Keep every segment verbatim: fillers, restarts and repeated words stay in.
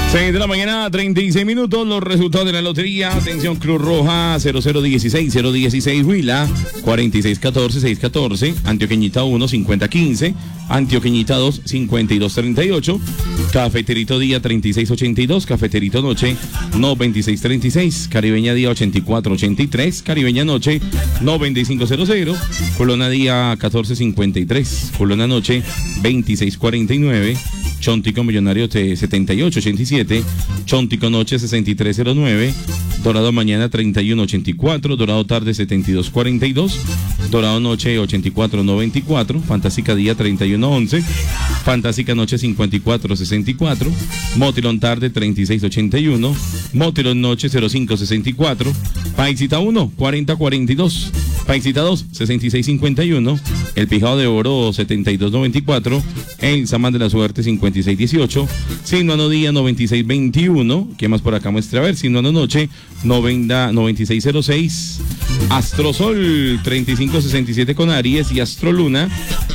seis de la mañana, treinta y seis minutos, los resultados de la lotería. Atención, Cruz Roja, cero cero dieciséis, cero dieciséis, Huila, cuarenta y seis catorce, seis catorce, Antioqueñita uno, cincuenta quince, Antioqueñita dos, cincuenta y dos treinta y ocho, Cafeterito Día treinta y seis ochenta y dos, Cafeterito Noche no veintiséis treinta y seis, Caribeña Día ochenta y cuatro ochenta y tres, Caribeña Noche noventa y cinco cero cero, Colona Día catorce cincuenta y tres, Colona Noche veintiséis cuarenta y nueve, Chontico Millonario setenta y ocho ochenta y siete, Chontico Noche sesenta y tres cero nueve, Dorado Mañana treinta y uno ochenta y cuatro, Dorado Tarde setenta y dos cuarenta y dos, Dorado Noche ochenta y cuatro noventa y cuatro, Fantástica Día treinta y uno once, Fantástica Noche cincuenta y cuatro sesenta y cuatro, Motilón Tarde treinta y seis ochenta y uno, Motilón Noche cero cinco sesenta y cuatro, Paisita uno cuarenta cuarenta y dos, Paisita dos sesenta y seis cincuenta y uno, El Pijado de Oro setenta y dos noventa y cuatro, El Samán de la Suerte cincuenta y seis dieciocho, Sinuano Día noventa y seis veintiuno, ¿qué más por acá muestra? A ver, Sinuano Noche noventa, noventa y seis cero seis, Astrosol treinta y cinco sesenta y siete con Aries y Astroluna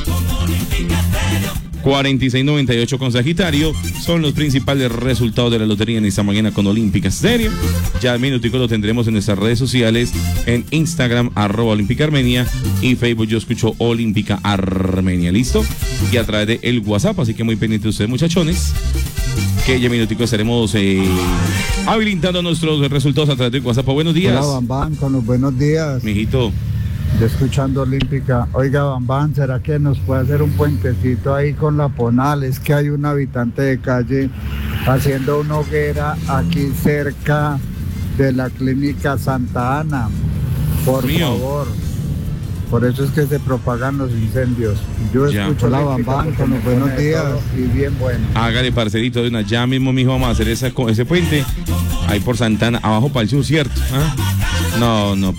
cuarenta y seis noventa y ocho con Sagitario. Son los principales resultados de la lotería en esta mañana con Olímpica Stereo. Ya al minutico lo tendremos en nuestras redes sociales, en Instagram, arroba Olímpica Armenia, y Facebook Yo Escucho Olímpica Armenia. ¿Listo? Y a través de el WhatsApp, así que muy pendientes de ustedes, muchachones, que ya minutico estaremos eh, habilitando nuestros resultados a través del WhatsApp. Buenos días. Hola, Bambán, con los buenos días. Mijito. Yo escuchando Olímpica. Oiga, Bambán, ¿será que nos puede hacer un puentecito ahí con la Ponal? Es que hay un habitante de calle haciendo una hoguera aquí cerca de la clínica Santa Ana. Por Mío. favor. Por eso es que se propagan los incendios. Yo Ya. escucho la Bambán con los buenos días y bien bueno. Hágale, parcerito, de una. Ya mismo, mijo, vamos a hacer esa, ese puente ahí por Santana, abajo para el sur, ¿cierto? ¿Ah? No, no.